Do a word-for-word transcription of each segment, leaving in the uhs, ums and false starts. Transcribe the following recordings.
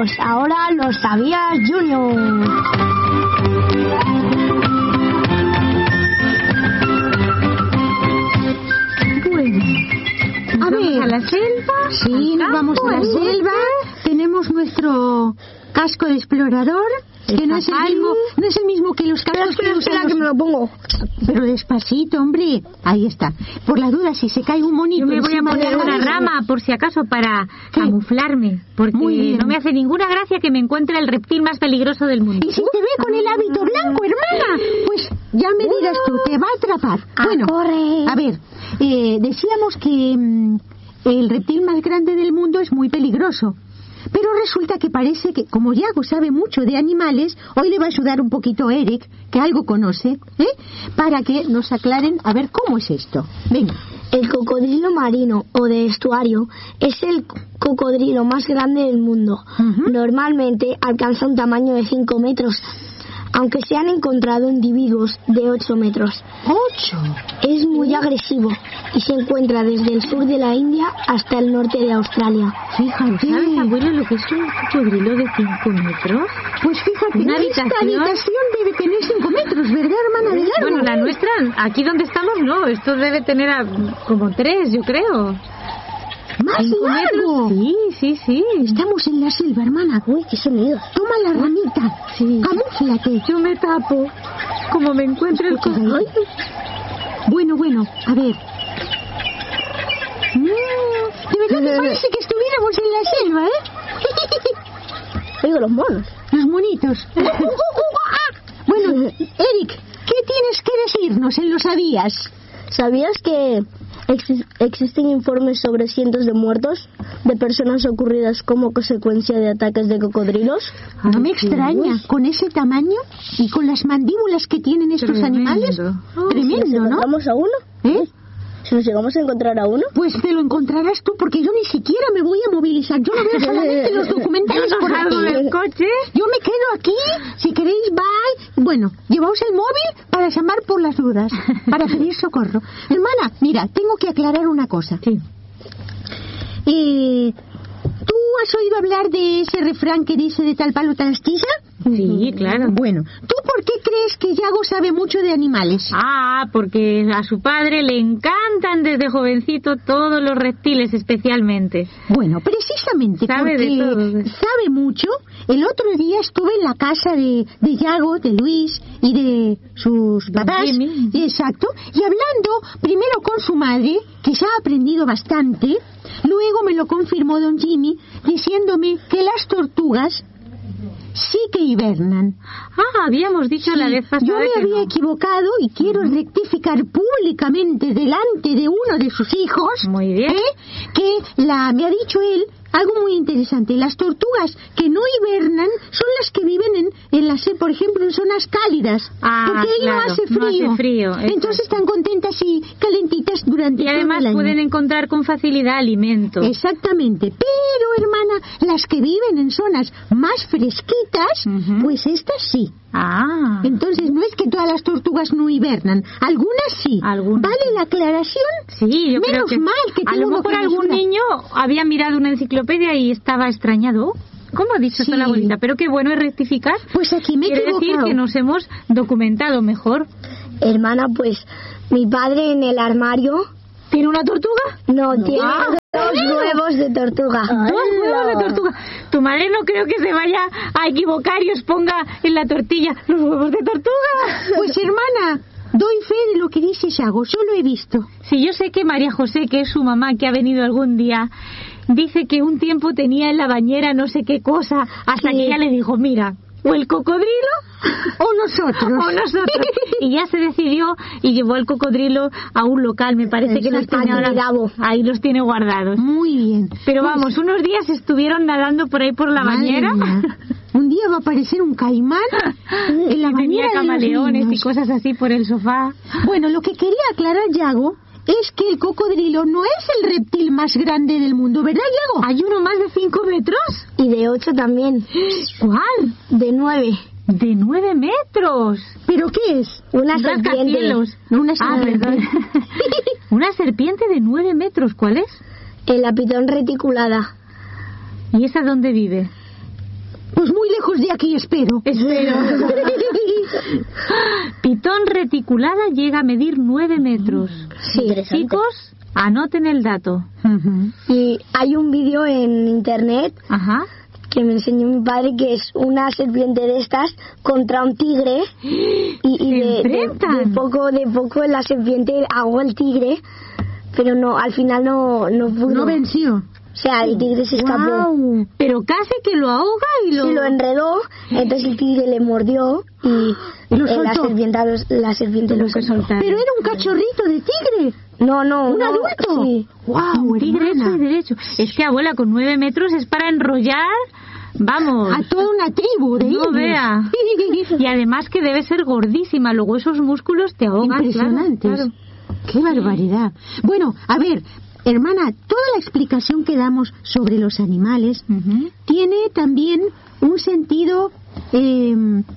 amigos, ahora lo sabías Junior. Bueno, a ver, ¿a la selva? Sí, nos vamos a la selva. Tenemos nuestro casco de explorador, que no es el mismo, no es el mismo que los cascos que Espera, usan que los... me lo pongo. Pero despacito, hombre. Ahí está. Por la duda, si se cae un monito... Yo me voy a encima de poner la una cabeza- rama, por si acaso, para ¿Qué? camuflarme. Porque Muy bien. no me hace ninguna gracia que me encuentre el reptil más peligroso del mundo. Y si te ve con el hábito blanco, hermana, pues ya me dirás tú, te va a atrapar. A Bueno, correr. a ver, eh, decíamos que mm, el reptil más grande del mundo es muy peligroso. Pero resulta que parece que, como Yago sabe mucho de animales, hoy le va a ayudar un poquito a Eric, que algo conoce, ¿eh? Para que nos aclaren a ver cómo es esto. Venga. El cocodrilo marino o de estuario es el cocodrilo más grande del mundo. Ujú. Normalmente alcanza un tamaño de cinco metros, aunque se han encontrado individuos de ocho metros. ¡Ocho! Es muy agresivo y se encuentra desde el sur de la India hasta el norte de Australia. Fíjate. ¿Sabes, abuelo, lo que es un cocodrilo de cinco metros? Pues fíjate, Una esta habitación. habitación debe tener cinco metros, ¿verdad, hermana de largo? Bueno, la nuestra, aquí donde estamos, no. Esto debe tener a- como tres, yo creo. ¡Más ¿Cinco largo! metros? Sí, sí, sí. Estamos en la selva, hermana. Uy, qué sonido. Toma la ramita. Sí. Camúflate. Yo me tapo. Como me encuentre el Escucha, cocodrilo. ahí. Bueno, bueno, a ver. Mm, de verdad que parece que estuviéramos en la selva, ¿eh? Oigo los monos. Los monitos. Bueno, Eric, ¿qué tienes que decirnos en Lo Sabías? ¿Sabías que exi- existen informes sobre cientos de muertos de personas ocurridas como consecuencia de ataques de cocodrilos? No me Ay, qué extraña, luz. con ese tamaño y con las mandíbulas que tienen estos Tremendo. animales. Tremendo, ¿no? ¿Encontramos a uno? ¿Eh? Si nos llegamos a encontrar a uno. Pues te lo encontrarás tú, porque yo ni siquiera me voy a movilizar. Yo no veo solamente los documentales Yo no por salgo aquí. del coche. Yo me quedo aquí, si queréis, bye. Bueno, llevaos el móvil para llamar por las dudas, para pedir socorro. Hermana, mira, tengo que aclarar una cosa. Sí. Eh, ¿Tú has oído hablar de ese refrán que dice de tal palo tal astilla? Sí, claro. Bueno, ¿tú por qué crees que Yago sabe mucho de animales? Ah, porque a su padre le encantan desde jovencito todos los reptiles especialmente. Bueno, precisamente Sabe porque de todo. sabe mucho. El otro día estuve en la casa de, de Yago, de Luis y de sus papás. Jimmy. Exacto. Y hablando primero con su madre, que ya ha aprendido bastante, luego me lo confirmó don Jimmy, diciéndome que las tortugas sí que hibernan. Ah, habíamos dicho la vez pasada Yo me que había no. equivocado y quiero rectificar públicamente delante de uno de sus hijos. Muy bien. ¿eh? Que la, me ha dicho él algo muy interesante. Las tortugas que no hibernan son las que viven en, en las, por ejemplo, en zonas cálidas. Ah, porque ahí claro, no hace no frío. hace frío, exacto. Entonces están contentas y calentitas durante Y todo además el año. pueden encontrar con facilidad alimento. Exactamente, pero hermana, las que viven en zonas más fresquitas, Ujú. pues estas sí. Ah, Entonces no es que todas las tortugas no hibernan, algunas sí. Algunas ¿Vale la aclaración? sí, yo creo Menos que mal que a tengo lo uno mejor que me algún suena. niño había mirado una enciclopedia y estaba extrañado. ¿Cómo ha dicho esto Sí. la abuelita? Pero qué bueno es rectificar. Pues aquí me he Quiere decir equivocado. que nos hemos documentado mejor. Hermana, pues mi padre en el armario ¿Tiene una tortuga? no tiene Ah, dos huevos de tortuga. Dos huevos de tortuga. Tu madre no creo que se vaya a equivocar y os ponga en la tortilla los huevos de tortuga. Pues hermana, doy fe de lo que dice Yago, yo lo he visto. Sí, yo sé que María José, que es su mamá, que ha venido algún día, dice que un tiempo tenía en la bañera no sé qué cosa, hasta Sí. que ella le dijo, mira, o el cocodrilo O nosotros. o nosotros. Y ya se decidió y llevó al cocodrilo a un local, me parece que los tiene ahora, ahí los tiene guardados. Muy bien. Pero vamos, unos días estuvieron nadando por ahí por la Madre bañera. mía. Un día va a aparecer un caimán en la Y bañera tenía de los camaleones y niños. cosas así por el sofá. Bueno, lo que quería aclarar, Yago, es que el cocodrilo no es el reptil más grande del mundo, ¿verdad, Yago? ¿Hay uno más de cinco metros? Y de ocho también. ¿Cuál? De nueve. De nueve metros. ¿Pero qué es? Una Un serpiente. rascacielos. No, una Ah, serpiente. perdón. Una serpiente de nueve metros, ¿cuál es? En la pitón reticulada. ¿Y esa dónde vive? Pues muy lejos de aquí, espero. Espero. Pitón reticulada llega a medir nueve metros. Sí, interesante. Chicos, anoten el dato. Uh-huh. Y hay un vídeo en internet Ajá. que me enseñó mi padre, que es una serpiente de estas contra un tigre y, y ¿Se de, de, enfrentan? de poco de poco la serpiente ahogó al tigre, pero no, al final no no pudo. No venció. O sea, el tigre se escapó. Guau. Pero casi que lo ahoga y lo... Sí, lo enredó, entonces el tigre le mordió y, Y lo eh, la soltó. serpiente, la serpiente lo soltó. Pero era un cachorrito de tigre. No, no, ¿Un no, adulto? Sí. ¡Guau, Tigre hecho hermana! y derecho. Es que, abuela, con nueve metros es para enrollar... Vamos. A toda una tribu de No indios. vea. Y además que debe ser gordísima. Luego esos músculos te ahogan. Impresionantes. Claro, ¡Qué barbaridad! Bueno, a ver, hermana, toda la explicación que damos sobre los animales claro. Ujú. tiene también un sentido eh,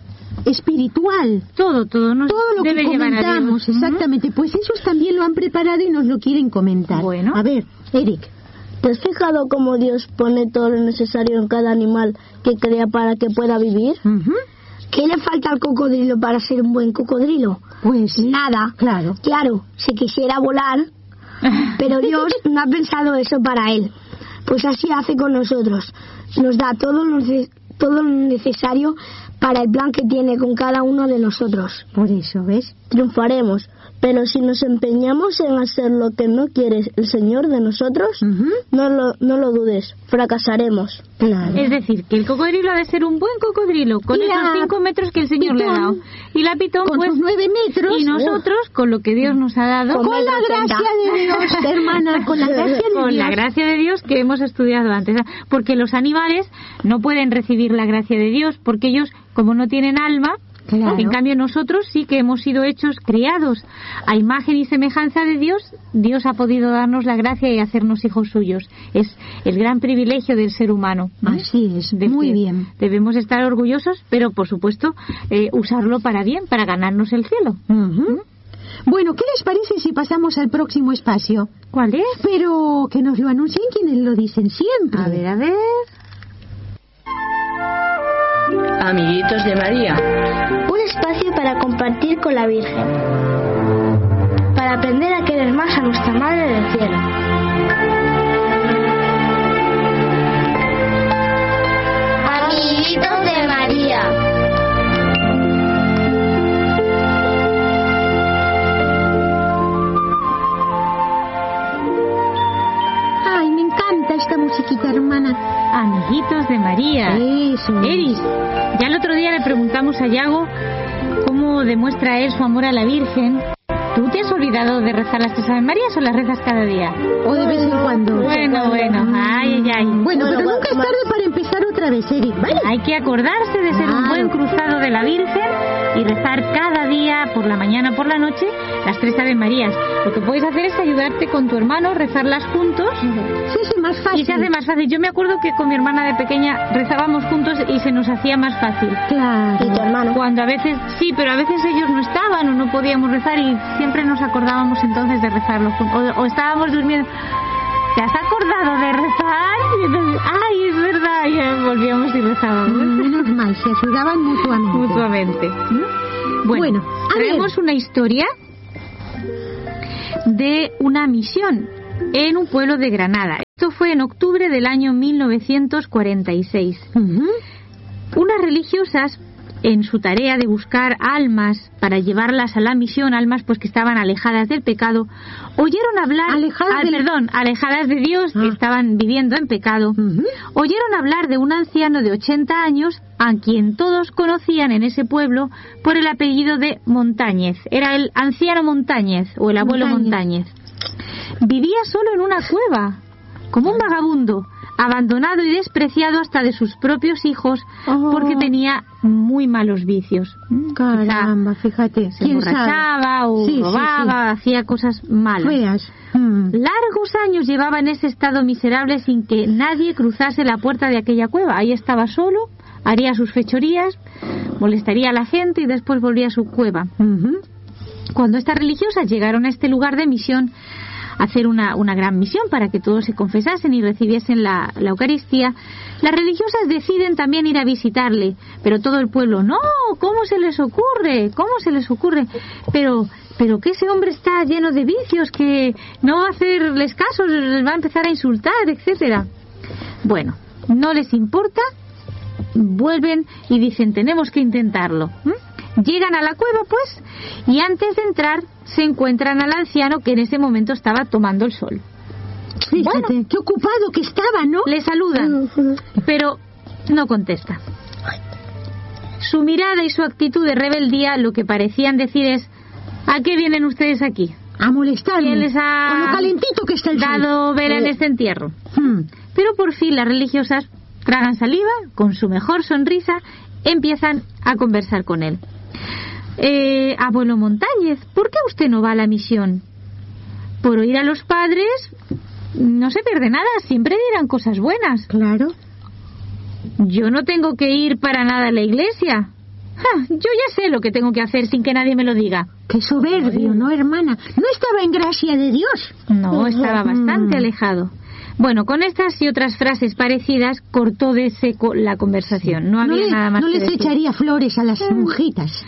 espiritual. Todo, todo. Nos Todo lo que debe llevar a comentamos, Dios. Ujú. exactamente, pues ellos también lo han preparado y nos lo quieren comentar. Bueno. A ver, Eric. ¿Te has fijado cómo Dios pone todo lo necesario en cada animal que crea para que pueda vivir? Ujú. ¿Qué le falta al cocodrilo para ser un buen cocodrilo? Pues Nada. claro. Claro, si quisiera volar, pero Dios no ha pensado eso para él. Pues así hace con nosotros. Nos da todo lo, nece- todo lo necesario para el plan que tiene con cada uno de nosotros. Por eso, ¿ves? Triunfaremos, pero si nos empeñamos en hacer lo que no quiere el Señor de nosotros, Ujú. no lo, no lo dudes, fracasaremos. Claro. Es decir, que el cocodrilo ha de ser un buen cocodrilo con Y esos la cinco metros que el Señor le ha pitón, dado. Y la pitón, con pues... sus nueve metros. Y nosotros, con lo que Dios nos ha dado... Con Con la metro gracia ochenta. de Dios, hermana, con la gracia de con Dios. la gracia de Dios que hemos estudiado antes. Porque los animales no pueden recibir la gracia de Dios porque ellos, como no tienen alma, Claro. en cambio nosotros sí que hemos sido hechos, criados a imagen y semejanza de Dios. Dios ha podido darnos la gracia y hacernos hijos suyos. Es el gran privilegio del ser humano. ¿no? Así es, Del muy que bien. Debemos estar orgullosos, pero por supuesto eh, usarlo para bien, para ganarnos el cielo. Ujú. Bueno, ¿qué les parece si pasamos al próximo espacio? ¿Cuál es? Pero que nos lo anuncien quienes lo dicen siempre. A ver, a ver. Amiguitos de María. Un espacio para compartir con la Virgen, para aprender a querer más a nuestra Madre del Cielo. Amiguitos de María. Ay, me encanta esta musiquita, hermana. Amiguitos de María. Eso. Eris, ya el otro día le preguntamos a Yago cómo demuestra él su amor a la Virgen. ¿Tú te has olvidado de rezar las tres Ave Marías o las rezas cada día? O de vez en cuando. Bueno, bueno, ay, ay, ay. Bueno, Bueno, pero va- nunca es va- tarde para empezar otra vez, Eric, ¿vale? Hay que acordarse de ser un Claro. buen cruzado de la Virgen y rezar cada día, por la mañana, por la noche, las tres Ave Marías. Lo que puedes hacer es ayudarte con tu hermano, rezarlas juntos. Se hace más fácil. Y se hace más fácil. Yo me acuerdo que con mi hermana de pequeña rezábamos juntos y se nos hacía más fácil. Claro. Y tu hermano. Cuando a veces, sí, pero a veces ellos no estaban o no podíamos rezar y siempre nos acordábamos entonces de rezarlo juntos. O, o estábamos durmiendo. ¿Te has acordado de rezar? Y entonces, ay, es verdad. Y ya volvíamos y rezábamos. Menos mal, se ayudaban mutuamente. Mutuamente. ¿Mm? Bueno, Bueno, a traemos una historia de una misión en un pueblo de Granada. Esto fue en octubre del año mil novecientos cuarenta y seis. Ujú. Unas religiosas, en su tarea de buscar almas para llevarlas a la misión, almas pues que estaban alejadas del pecado, oyeron hablar, Alejadas ah, del- perdón, alejadas de Dios, que Ah. estaban viviendo en pecado, Ujú. oyeron hablar de un anciano de ochenta años a quien todos conocían en ese pueblo por el apellido de Montañez. Era el anciano Montañez o el abuelo Montañez. Montañez. Vivía solo en una cueva, como un vagabundo, abandonado y despreciado hasta de sus propios hijos, Oh. porque tenía muy malos vicios. Mm, quizá Caramba, fíjate. se ¿Quién sabe? emborrachaba o Sí, sí, robaba, hacía cosas sí. malas. Feas. Mm. Largos años llevaba en ese estado miserable sin que nadie cruzase la puerta de aquella cueva. Ahí estaba solo, haría sus fechorías, molestaría a la gente y después volvía a su cueva. Ujú. Cuando estas religiosas llegaron a este lugar de misión, hacer una, una gran misión para que todos se confesasen y recibiesen la, la Eucaristía, las religiosas deciden también ir a visitarle, pero todo el pueblo, no, ¿cómo se les ocurre? ¿Cómo se les ocurre? Pero, pero que ese hombre está lleno de vicios, que no va a hacerles caso, les va a empezar a insultar, etcétera. Bueno, no les importa, vuelven y dicen, tenemos que intentarlo. ¿Mm? Llegan a la cueva, pues, y antes de entrar se encuentran al anciano que en ese momento estaba tomando el sol. Fíjate, Bueno, qué ocupado que estaba, ¿no? le saludan, pero no contesta. Su mirada y su actitud de rebeldía lo que parecían decir es, ¿a qué vienen ustedes aquí? A molestarme. ¿Quién les ha Con lo calentito que está el sol. dado vela en este entierro? Hmm. Pero por fin las religiosas tragan saliva, con su mejor sonrisa, empiezan a conversar con él. Eh, abuelo Montañez, ¿por qué usted no va a la misión? Por oír a los padres no se pierde nada, siempre dirán cosas buenas. Claro. Yo no tengo que ir para nada a la iglesia. Ja, yo ya sé lo que tengo que hacer sin que nadie me lo diga. Qué soberbio, ¿no, hermana? No estaba en gracia de Dios. No, estaba bastante Mm. alejado. Bueno, con estas y otras frases parecidas cortó de seco la conversación. No había no le- nada más no que les decir. echaría flores a las monjitas.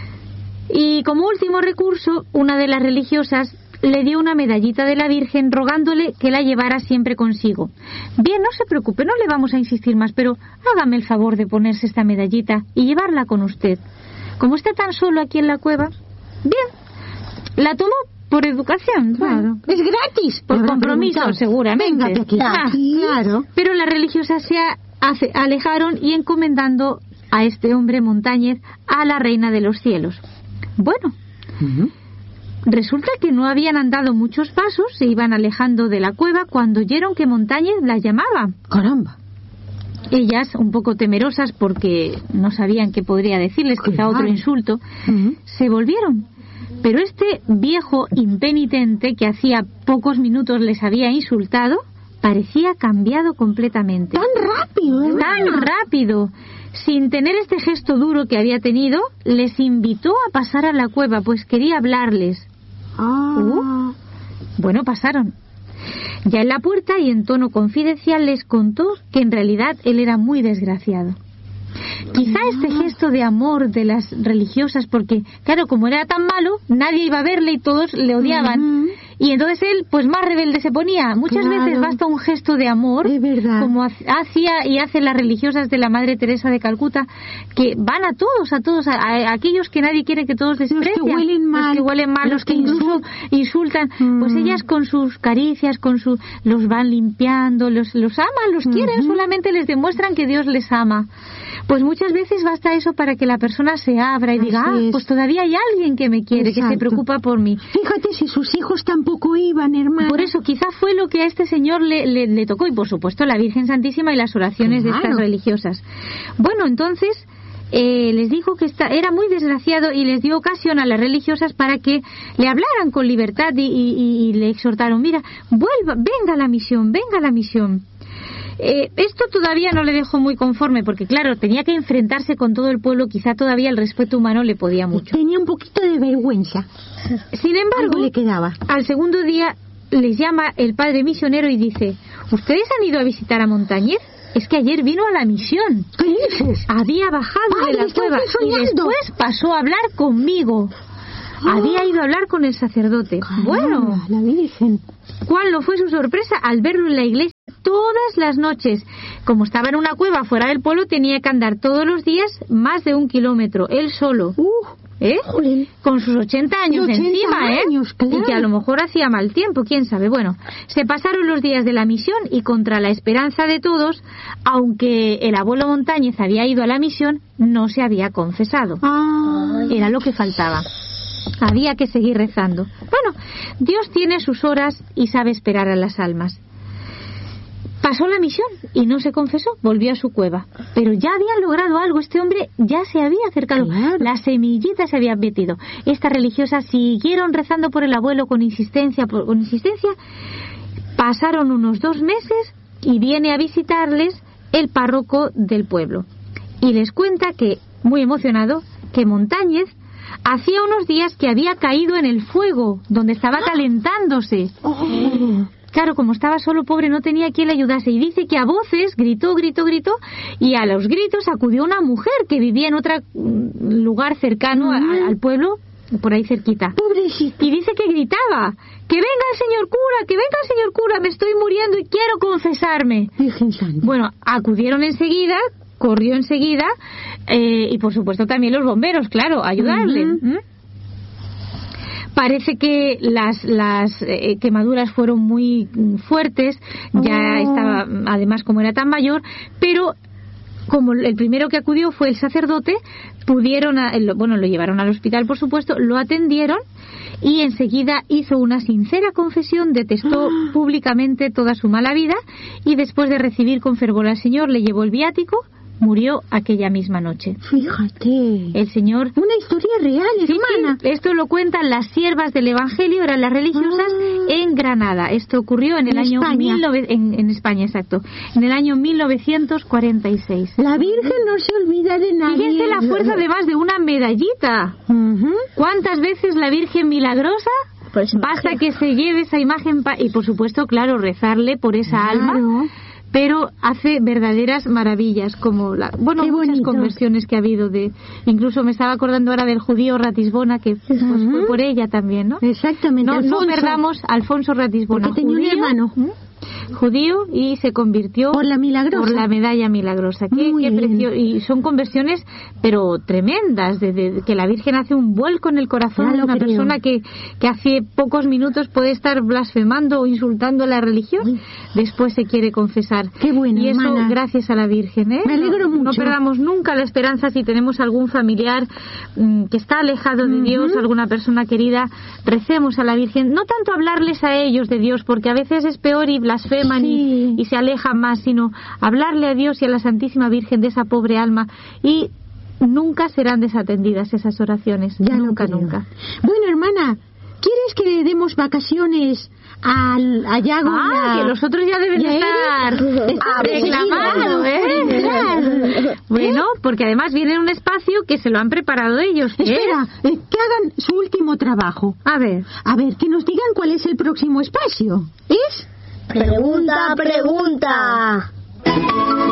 Y como último recurso, una de las religiosas le dio una medallita de la Virgen rogándole que la llevara siempre consigo. Bien, no se preocupe, no le vamos a insistir más, pero hágame el favor de ponerse esta medallita y llevarla con usted. Como está tan solo aquí en la cueva, bien, la tomó por educación. Claro. Es gratis. Por Me habrá compromiso, preguntado. seguramente. Véngate aquí. Ah, Claro. Pero las religiosas se a- hace- alejaron y encomendando a este hombre Montañez a la Reina de los Cielos. Bueno, Ujú. resulta que no habían andado muchos pasos, se iban alejando de la cueva cuando oyeron que Montañez las llamaba. Caramba. Ellas, un poco temerosas porque no sabían qué podría decirles, quizá Claro. otro insulto, Ujú. se volvieron. Pero este viejo impenitente que hacía pocos minutos les había insultado, parecía cambiado completamente. Tan rápido, ¿eh? Tan rápido. Sin tener este gesto duro que había tenido, les invitó a pasar a la cueva, pues quería hablarles. Ah. Uh. Bueno, pasaron. Ya en la puerta y en tono confidencial les contó que en realidad él era muy desgraciado. Quizá este gesto de amor de las religiosas, porque claro, como era tan malo, nadie iba a verle y todos le odiaban. Ujú. Y entonces él, pues más rebelde se ponía. Muchas Claro. veces basta un gesto de amor, Es verdad. como ha- hacía y hacen las religiosas de la Madre Teresa de Calcuta, que van a todos, a todos, a, a aquellos que nadie quiere que todos desprecian. Los que huelen mal. Los que huelen mal, Los los que que incluso- insu- insultan. Mm. Pues ellas con sus caricias, con su, los van limpiando, los, los aman, los quieren, Ujú. solamente les demuestran que Dios les ama. Pues muchas veces basta eso para que la persona se abra y Así diga, ah, es. pues todavía hay alguien que me quiere, que se Exacto. preocupa por mí. Fíjate si sus hijos tampoco iban, hermana. Por eso quizá fue lo que a este señor le, le, le tocó, y por supuesto la Virgen Santísima y las oraciones de Claro. estas religiosas. Bueno, entonces eh, les dijo que esta, era muy desgraciado y les dio ocasión a las religiosas para que le hablaran con libertad y, y- y le exhortaron, mira, vuelva, venga a la misión, venga a la misión. Eh, esto todavía no le dejó muy conforme porque claro, tenía que enfrentarse con todo el pueblo, quizá todavía el respeto humano le podía mucho. Tenía un poquito de vergüenza. Sin embargo, Algo le quedaba. al segundo día les llama el padre misionero y dice, ¿ustedes han ido a visitar a Montañez? Es que ayer vino a la misión. ¿Qué dices? Había bajado Padre, de la está cueva usted y soñando. después pasó a hablar conmigo. Había ido a hablar con el sacerdote. Bueno, Ah, la Virgen. ¿cuál no fue su sorpresa al verlo en la iglesia todas las noches? Como estaba en una cueva fuera del pueblo, tenía que andar todos los días más de un kilómetro, él solo. Uh, ¿Eh? jolín. Con sus ochenta años Y ochenta encima, ¿eh? años, claro. Y que a lo mejor hacía mal tiempo, quién sabe. Bueno, se pasaron los días de la misión y contra la esperanza de todos, aunque el abuelo Montañez había ido a la misión, no se había confesado. Ah, Era lo que faltaba. Había que seguir rezando. Bueno, Dios tiene sus horas y sabe esperar a las almas. Pasó la misión y no se confesó, volvió a su cueva. Pero ya habían logrado algo, este hombre ya se había acercado, Claro. las semillitas se habían metido. Estas religiosas siguieron rezando por el abuelo con insistencia, por, con insistencia. Pasaron unos dos meses y viene a visitarles el párroco del pueblo. Y les cuenta que, muy emocionado, que Montañez hacía unos días que había caído en el fuego, donde estaba calentándose. Oh. Claro, como estaba solo, pobre, no tenía quien le ayudase. Y dice que a voces gritó, gritó, gritó, y a los gritos acudió una mujer que vivía en otro lugar cercano a, al pueblo, por ahí cerquita. Pobrecita. Y dice que gritaba: ¡que venga el señor cura, que venga el señor cura, me estoy muriendo y quiero confesarme! Virgen Santa. Bueno, acudieron enseguida, corrió enseguida, eh, y por supuesto también los bomberos, claro, a ayudarle. Uh-huh. ¿Mm? Parece que las, las eh, quemaduras fueron muy fuertes, ya Oh. estaba, además como era tan mayor, pero como el primero que acudió fue el sacerdote, pudieron, a, el, bueno, lo llevaron al hospital, por supuesto, lo atendieron y enseguida hizo una sincera confesión, detestó públicamente toda su mala vida y después de recibir con fervor al Señor le llevó el viático, murió aquella misma noche. Fíjate. El Señor... Una historia real, Sí, hermana. sí, esto lo cuentan las siervas del Evangelio, eran las religiosas Ah. en Granada. Esto ocurrió en el En año España. mil nove- en, en España, exacto, en el año mil novecientos cuarenta y seis. La Virgen no se olvida de nadie. Fíjense la fuerza además de una medallita. Ujú. ¿Cuántas veces la Virgen milagrosa? Pues Basta que se lleve esa imagen pa- y por supuesto, claro, rezarle por esa Claro. alma. Pero hace verdaderas maravillas, como la, bueno, Qué muchas bonito. conversiones que ha habido de, incluso me estaba acordando ahora del judío Ratisbona, que pues, Ujú. fue por ella también, ¿no? Exactamente. No, no Alfonso. perdamos Alfonso Ratisbona, Porque tenía un judío, hermano. ¿m? judío y se convirtió Por la milagrosa. por la medalla milagrosa. Qué, Muy qué bien. precio- y son conversiones, pero tremendas, de, de- que la Virgen hace un vuelco en el corazón Ya de lo una creo. persona que, que hace pocos minutos puede estar blasfemando o insultando la religión, Uy. después se quiere confesar. Qué bueno, y eso hermana. gracias a la Virgen, ¿eh? Me alegro no, no mucho. perdamos nunca la esperanza si tenemos algún familiar mm, que está alejado de Ujú. Dios, alguna persona querida, recemos a la Virgen, no tanto hablarles a ellos de Dios, porque a veces es peor y blasfeman Sí. y, y se alejan más, sino hablarle a Dios y a la Santísima Virgen de esa pobre alma, y nunca serán desatendidas esas oraciones, Ya lo nunca, creo. nunca. Bueno, hermana, ¿quieres que le demos vacaciones al, a Yago? y Ah, a- que los otros ya deben y a estar Eric? Ah, reclamando, sí, ¿eh? claro. Bueno, porque además viene un espacio que se lo han preparado ellos. ¿Qué Espera, es? eh, que hagan su último trabajo. A ver. A ver, que nos digan cuál es el próximo espacio. ¿Es? Pregunta, pregunta.